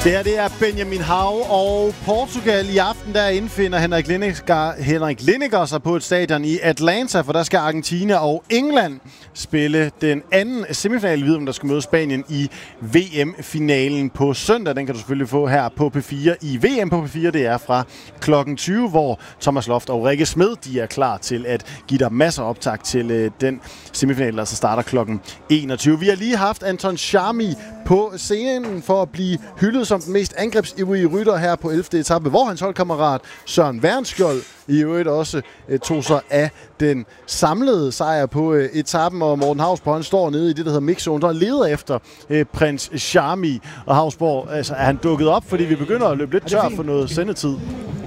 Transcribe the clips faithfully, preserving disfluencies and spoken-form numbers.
Det her, det er Benjamin Hav og Portugal. I aften der indfinder Henrik Lineker, Henrik Lineker sig på et stadion i Atlanta, for der skal Argentina og England spille den anden semifinale, der skal møde Spanien i V M-finalen på søndag. Den kan du selvfølgelig få her på P fire i V M på P fire. Det er fra klokken tyve, hvor Thomas Loft og Rikke Smed de er klar til at give dig masser af optag til øh, den semifinale, der så starter klokken enogtyve. Vi har lige haft Anton Charmi på scenen for at blive hyldet som den mest angrebsivrige rytter her på ellevte etape, hvor hans holdkammerat Søren Wernskjold i øvrigt også eh, tog sig af den samlede sejr på eh, etappen, og Morten Hausborg han står nede i det, der hedder mixzone, og leder efter eh, prins Charmi. Og Hausborg, altså, er han dukket op, fordi vi begynder at løbe lidt tør for noget sendetid?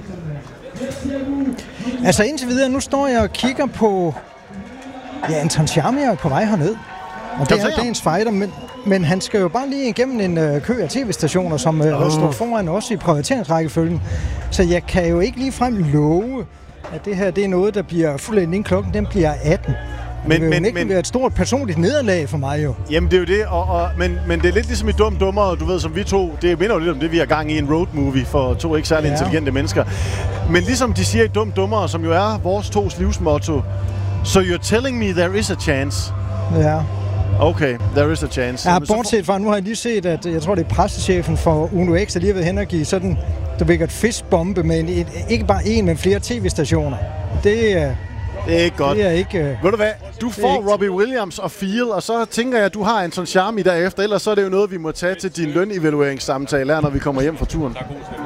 Altså indtil videre, nu står jeg og kigger på ja, Anton Charmi er på vej herned, og det er dagens fighter, men Men han skal jo bare lige igennem en øh, kø af tv-stationer, som øh, oh. står foran os i prioriteringsrækkefølgen. Så jeg kan jo ikke ligefrem love, at det her det er noget, der bliver fuldt inden klokken. Den bliver atten. Men, det vil men, jo ikke men, være et stort personligt nederlag for mig jo. Jamen det er jo det, og, og, men, men det er lidt ligesom i Dum Dummer, du ved, som vi to. Det minder jo lidt om det, vi har gang i en road movie for to ikke særlig ja. intelligente mennesker. Men ligesom de siger i Dum Dummer, som jo er vores tos livsmotto, so you're telling me there is a chance. Ja. Okay, there is a chance. Ja, bortset fra, nu har jeg lige set, at jeg tror, det er pressechefen for Uno X, der lige har været hen og give sådan, der vækker et fistbombe med en, ikke bare en, men flere tv-stationer. Det er... Det er ikke godt. Det er ikke... Uh, Ved du hvad? Du får ikke... Robbie Williams og Field, og så tænker jeg, at du har Anton Charmi derefter. Ellers så er det jo noget, vi må tage til din lønevalueringssamtale her, når vi kommer hjem fra turen.